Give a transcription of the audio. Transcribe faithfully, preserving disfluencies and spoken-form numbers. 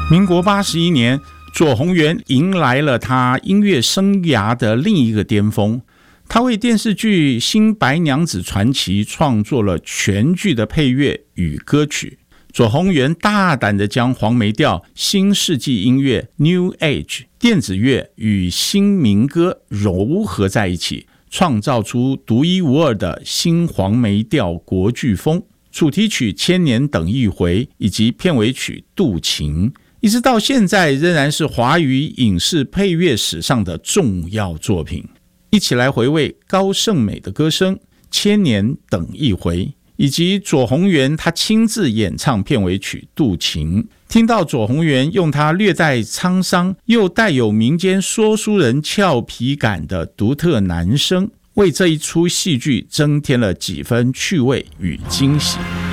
民国八十一年，左宏元迎来了他音乐生涯的另一个巅峰。他为电视剧《新白娘子传奇》创作了全剧的配乐与歌曲。左宏元大胆地将黄梅调、新世纪音乐 New Age 电子乐与新民歌糅合在一起，创造出独一无二的新黄梅调国剧风。主题曲《千年等一回》以及片尾曲《渡情》，一直到现在仍然是华语影视配乐史上的重要作品。一起来回味高胜美的歌声《千年等一回》，以及左宏元他亲自演唱片尾曲《渡情》。听到左宏元用他略带沧桑又带有民间说书人俏皮感的独特男声，为这一出戏剧增添了几分趣味与惊喜。